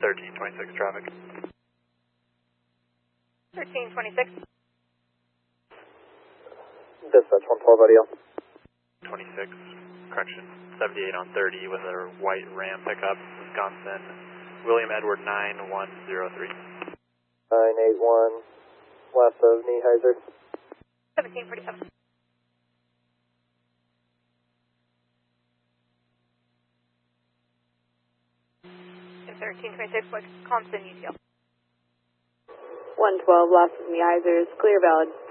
1326 traffic. 1326. Dispatch 112 audio. 26, correction, 78 on 30 with a white Ram pickup, Wisconsin, William Edward 9103. 981, last of Nieheiser. 1747. And 1326, Wisconsin, UTL. 112, last of Nieheiser is clear, valid.